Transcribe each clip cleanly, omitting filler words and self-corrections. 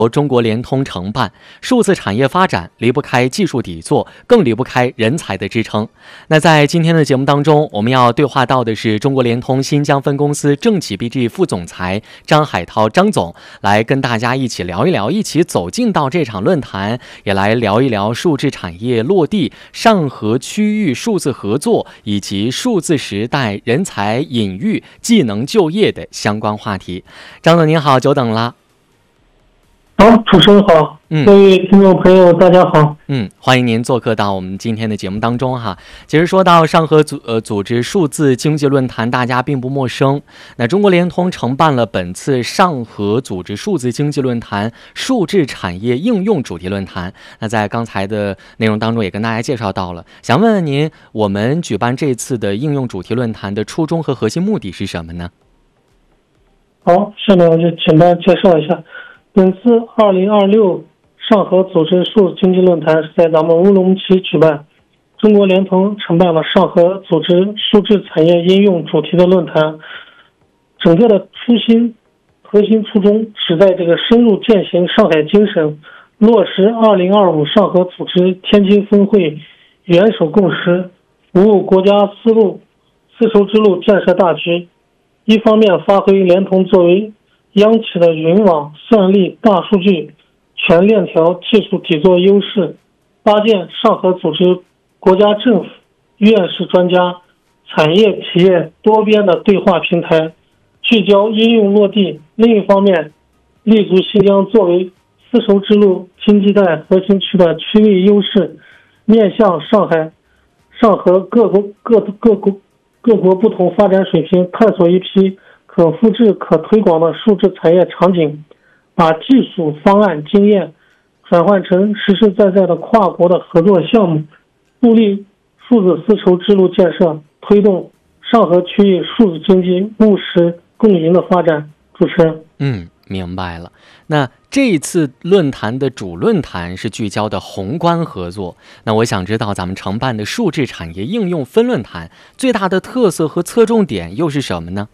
由中国联通承办，数字产业发展离不开技术底座，更离不开人才的支撑。那在今天的节目当中，我们要对话到的是中国联通新疆分公司政企 BG 副总裁张海涛张总，来跟大家一起聊一聊，一起走进到这场论坛，也来聊一聊数字产业落地、上合区域数字合作以及数字时代人才引育、技能就业的相关话题。张总您好，久等了。 好，主持人好，各位听众朋友大家好。 欢迎您做客到我们今天的节目当中哈。其实说到上合组织数字经济论坛，大家并不陌生。那中国联通承办了本次上合组织数字经济论坛数字产业应用主题论坛。那在刚才的内容当中也跟大家介绍到了，想问问您，我们举办这次的应用主题论坛的初衷和核心目的是什么呢？ 好，下面我就简单介绍一下。本次2026上合组织数字经济论坛是在咱们乌鲁木齐举办，中国联通承办了上合组织数字产业应用主题的论坛。整个的核心初衷旨在这个深入践行上海精神，落实2025上合组织天津峰会元首共识，服务国家丝绸之路建设大局。一方面发挥联通作为央企的云网、算力、大数据全链条技术底座优势，搭建上合组织国家政府、院士专家、产业企业多边的对话平台，聚焦应用落地。另一方面，立足新疆作为丝绸之路经济带核心区的区域优势，面向上合各国不同发展水平，探索一批可复制、可推广的数字产业场景，把技术方案经验转换成实实在在的跨国的合作项目，助力数字丝绸之路建设，推动上合区域数字经济务实共赢的发展。主持人， 明白了。那这一次论坛的主论坛是聚焦的宏观合作，那我想知道咱们承办的数字产业应用分论坛最大的特色和侧重点又是什么呢？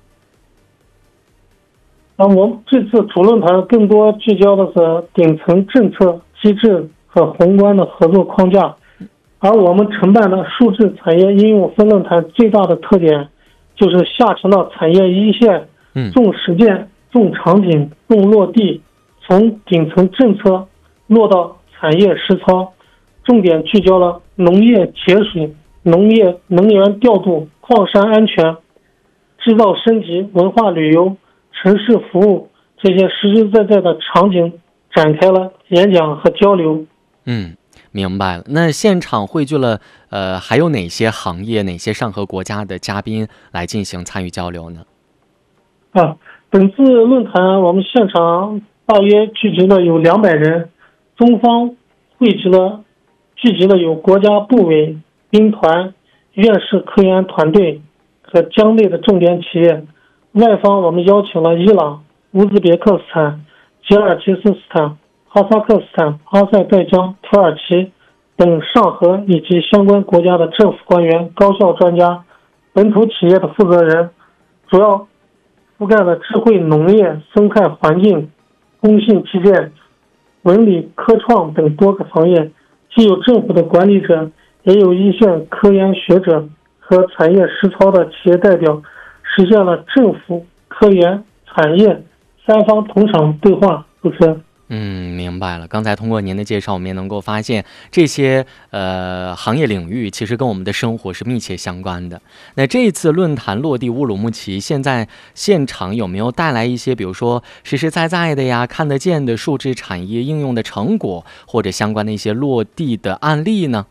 我们这次主论坛更多聚焦的是顶层政策机制和宏观的合作框架，而我们承办的数字产业应用分论坛最大的特点就是下沉到产业一线，重实践、重场景、重落地，从顶层政策落到产业实操，重点聚焦了农业节水、农业能源调度、矿山安全、制造升级、文化旅游、城市服务这些实实在在的场景，展开了演讲和交流。 明白了。那现场汇聚了还有哪些行业、哪些上合国家的嘉宾来进行参与交流呢？ 本次论坛我们现场大约聚集了有200人，中方聚集了有国家部委、兵团、院士科研团队和疆内的重点企业。外方我们邀请了伊朗、乌兹别克斯坦、吉尔吉斯斯坦、哈萨克斯坦、阿塞拜疆、土耳其等上合以及相关国家的政府官员、高校专家、本土企业的负责人，主要覆盖了智慧农业、生态环境、工信基建、文理科创等多个行业，既有政府的管理者，也有一线科研学者和产业实操的企业代表，实现了政府、科研、产业3方同场对话。主持人， 明白了。刚才通过您的介绍，我们也能够发现这些行业领域其实跟我们的生活是密切相关的。那这一次论坛落地乌鲁木齐，现在现场有没有带来一些比如说实实在在的呀、看得见的数字产业应用的成果，或者相关的一些落地的案例呢？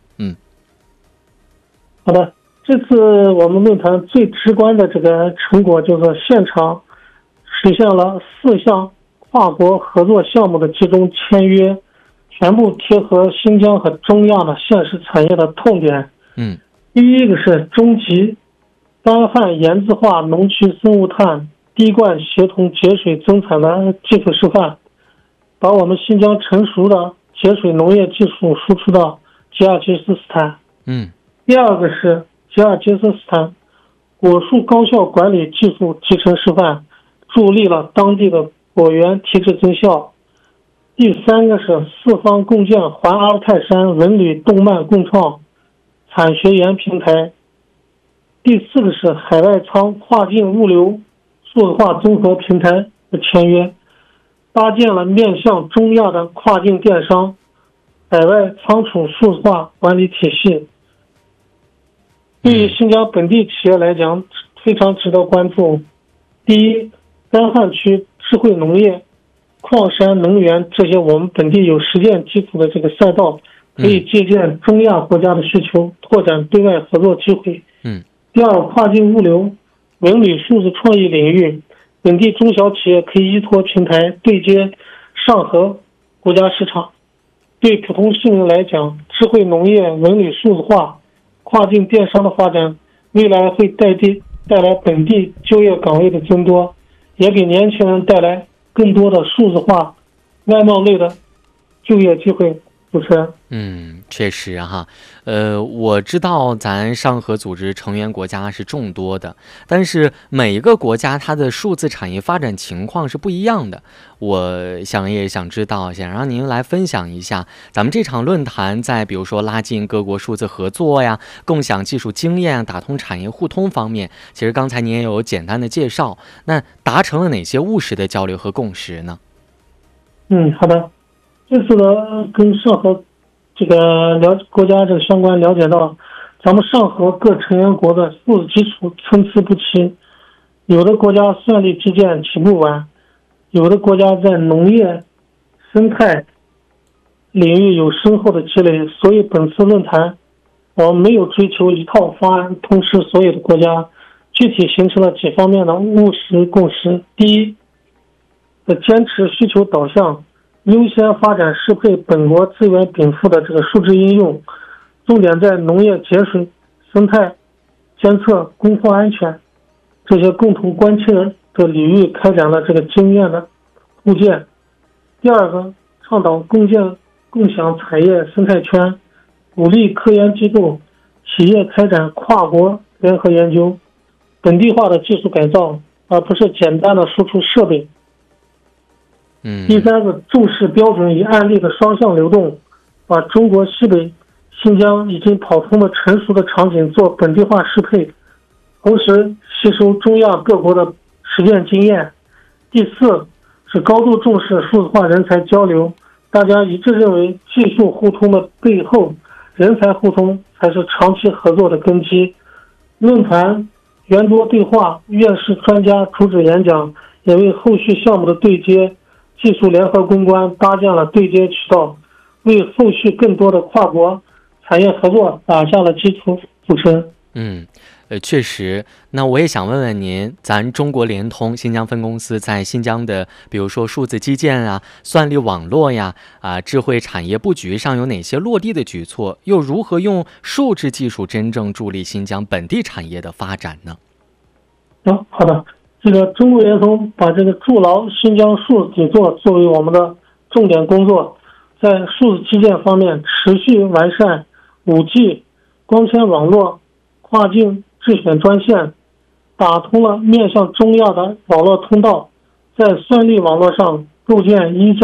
好的，这次我们论坛最直观的这个成果就是现场实现了4项跨国合作项目的集中签约，全部贴合新疆和中亚的现实产业的痛点。第一个是中级干旱盐渍化农区生物炭滴灌协同节水增产的技术示范，把我们新疆成熟的节水农业技术输出到吉尔吉斯斯坦。第二个是吉尔吉斯斯坦果树高效管理技术集成示范，助力了当地的果园提质增效。 第3个是四方共建环阿尔泰山文旅动漫共创产学研平台。第4个是海外仓跨境物流数字化综合平台的签约，搭建了面向中亚的跨境电商海外仓储数字化管理体系。对于新疆本地企业来讲，非常值得关注。第一，干旱区智慧农业、矿山能源这些我们本地有实践基础的这个赛道，可以借鉴中亚国家的需求，拓展对外合作机会。第二，跨境物流、文旅数字创意领域，本地中小企业可以依托平台对接上合国家市场。对普通市民来讲，智慧农业、文旅数字化、跨境电商的发展，未来会带来本地就业岗位的增多，也给年轻人带来更多的数字化、外贸类的就业机会。主持人， 确实哈，我知道咱上合组织成员国家是众多的，但是每一个国家它的数字产业发展情况是不一样的。我也想知道，想让您来分享一下，咱们这场论坛在比如说拉近各国数字合作呀、共享技术经验、打通产业互通方面，其实刚才您也有简单的介绍，那达成了哪些务实的交流和共识呢？ 好的。这次呢，跟上合这个国家这个相关了解到，咱们上合各成员国的数字基础参差不齐，有的国家算力基建起步晚，有的国家在农业、生态领域有深厚的积累，所以本次论坛我们没有追求一套方案通吃所有的国家，具体形成了几方面的务实共识。第一，坚持需求导向，优先发展适配本国资源禀赋的这个数字应用，重点在农业节水、生态监测、供货安全这些共同关切的领域开展了这个经验的互鉴。第二个，倡导共享产业生态圈，鼓励科研机构、企业开展跨国联合研究，本地化的技术改造，而不是简单的输出设备。第三个，重视标准与案例的双向流动，把中国西北、新疆已经跑通的成熟的场景做本地化适配，同时吸收中亚各国的实践经验。第四，是高度重视数字化人才交流，大家一致认为技术互通的背后，人才互通才是长期合作的根基。论坛圆桌对话，院士专家主旨演讲，也为后续项目的对接、技术联合攻关搭建了对接渠道，为后续更多的跨国产业合作打下了基础。主持人， 确实，那我也想问问您，咱中国联通新疆分公司在新疆的，比如说数字基建啊、算力网络呀、智慧产业布局上有哪些落地的举措，又如何用数字技术真正助力新疆本地产业的发展呢？ 好的。这个中国联通把这个筑牢新疆数字底座作为我们的重点工作，在数字基建方面持续完善 5G、光纤网络、跨境智选专线，打通了面向中亚的网络通道，在算力网络上构建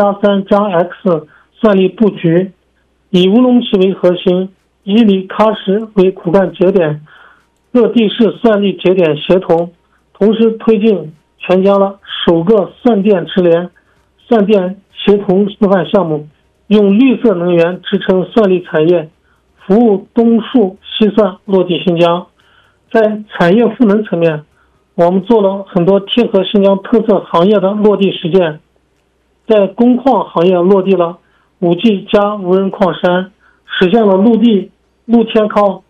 1+3+X 算力布局，以乌鲁木齐为核心，伊犁喀什为骨干节点，各地市算力节点协同，同时推进全疆的首个算电直联、算电协同示范项目，用绿色能源支撑算力产业，服务东数西算落地新疆。在产业赋能层面，我们做了很多贴合新疆特色行业的落地实践，在工矿行业落地了 5G 加无人矿山，实现了陆天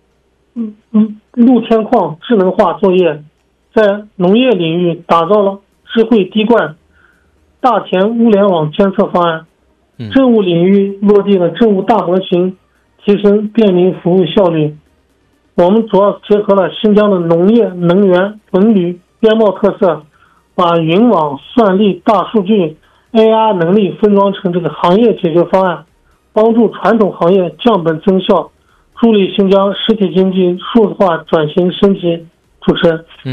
矿智能化作业，在农业领域打造了智慧滴灌、大田物联网监测方案，政务领域落地了政务大模型，提升便民服务效率。我们主要结合了新疆的农业、能源、文旅、边贸特色，把云网、算力、大数据、AR 能力分装成这个行业解决方案，帮助传统行业降本增效，助力新疆实体经济数字化转型升级。主持人，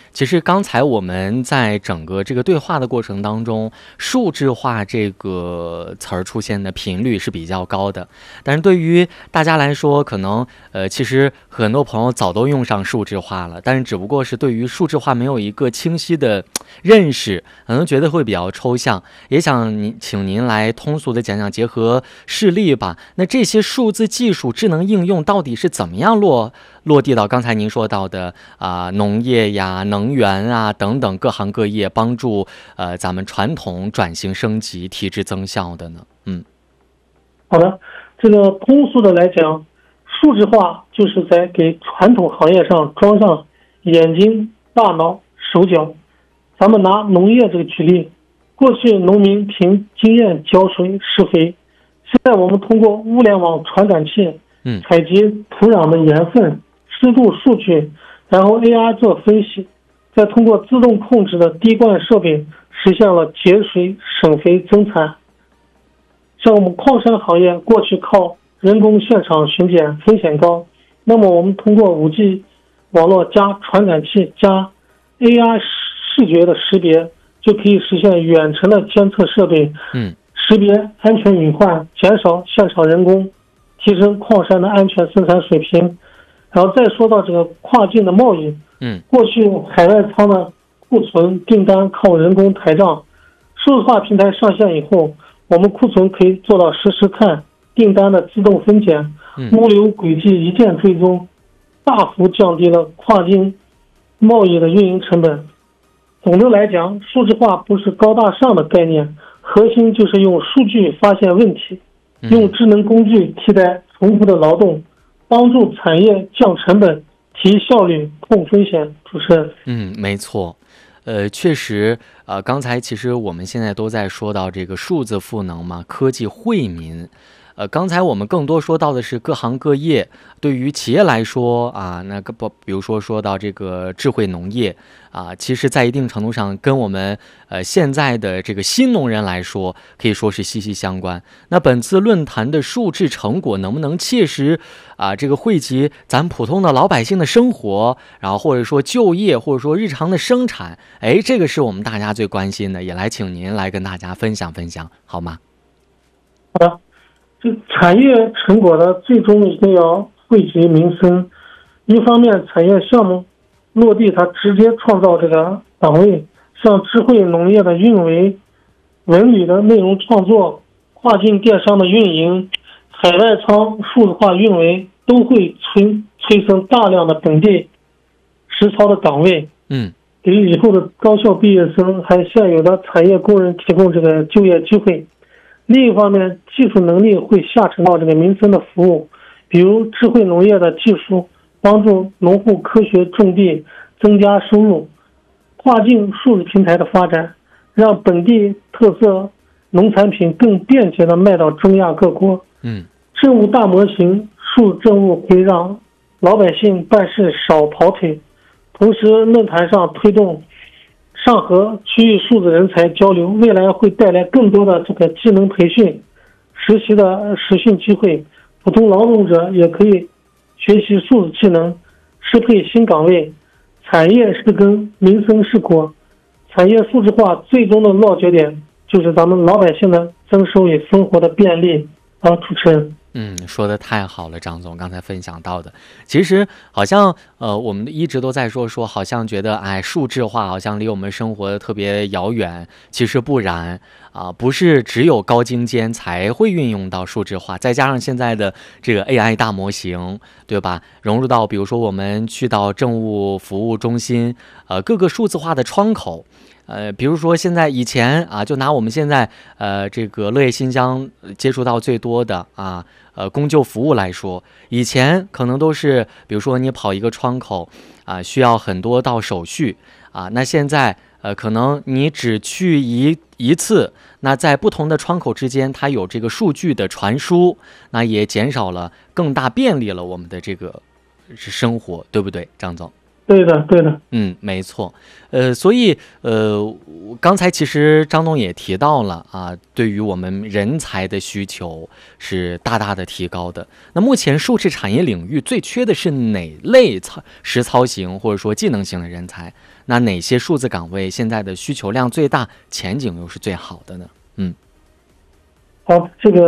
其实刚才我们在整个这个对话的过程当中，数字化这个词儿出现的频率是比较高的，但是对于大家来说，可能其实很多朋友早都用上数字化了，但是只不过是对于数字化没有一个清晰的认识，可能觉得会比较抽象。也想请您来通俗的讲讲，结合事例吧。那这些数字技术智能应用到底是怎么样落地到刚才您说到的农业呀、能源啊等等各行各业，帮助咱们传统转型升级、提质增效的呢？ 好的，这个通俗的来讲，数字化就是在给传统行业上装上眼睛、大脑、手脚。咱们拿农业这个举例，过去农民凭经验浇水施肥，现在我们通过物联网传感器采集土壤的盐分、湿度数据，然后 AI 做分析，再通过自动控制的滴灌设备实现了节水、省肥、增产。像我们矿山行业过去靠人工现场巡检风险高，那么我们通过 5G 网络加传感器加 AI 视觉的识别，就可以实现远程的监测设备识别安全隐患，减少现场人工，提升矿山的安全生产水平。然后再说到这个跨境的贸易，过去海外仓的库存订单靠人工台账，数字化平台上线以后，我们库存可以做到实时看订单的自动分拣，物流轨迹一键追踪，大幅降低了跨境贸易的运营成本。总的来讲，数字化不是高大上的概念，核心就是用数据发现问题，用智能工具替代重复的劳动，帮助产业降成本、提效率、控风险。主持人， 没错。确实，刚才其实我们现在都在说到这个数字赋能嘛，科技惠民。刚才我们更多说到的是各行各业，对于企业来说比如说到这个智慧农业其实在一定程度上跟我们现在的这个新农人来说，可以说是息息相关。那本次论坛的数字成果能不能切实这个惠及咱普通的老百姓的生活，然后或者说就业，或者说日常的生产，这个是我们大家最关心的，也来请您来跟大家分享分享，好吗？ 好的。这产业成果的最终一定要惠及民生。一方面，产业项目落地，它直接创造这个岗位，像智慧农业的运维、文旅的内容创作、跨境电商的运营、海外仓数字化运维，都会催生大量的本地实操的岗位，给以后的高校毕业生还现有的产业工人提供这个就业机会。另一方面，技术能力会下沉到这个民生的服务，比如智慧农业的技术帮助农户科学种地，增加收入；跨境数字平台的发展，让本地特色农产品更便捷地卖到中亚各国。政务大模型、数字政务会让老百姓办事少跑腿，同时论坛上推动上合区域数字人才交流，未来会带来更多的这个技能培训、实习的实训机会，普通劳动者也可以学习数字技能，适配新岗位。产业是根，民生是果，产业数字化最终的落脚点就是咱们老百姓的增收与生活的便利。主持人。 说的太好了，张总刚才分享到的，其实好像我们一直都在说好像觉得数字化好像离我们生活特别遥远，其实不然不是只有高精尖才会运用到数字化，再加上现在的这个 AI 大模型，对吧？融入到比如说我们去到政务服务中心，各个数字化的窗口。比如说现在以前就拿我们现在这个乐业新疆接触到最多的公救服务来说，以前可能都是比如说你跑一个窗口需要很多道手续那现在可能你只去一次，那在不同的窗口之间它有这个数据的传输，那也减少了更大便利了我们的这个生活，对不对，张总？ 对的，对的。 没错。所以刚才其实张总也提到了啊，对于我们人才的需求是大大的提高的。那目前数字产业领域最缺的是哪类实操型或者说技能型的人才？那哪些数字岗位现在的需求量最大，前景又是最好的呢？ 好，这个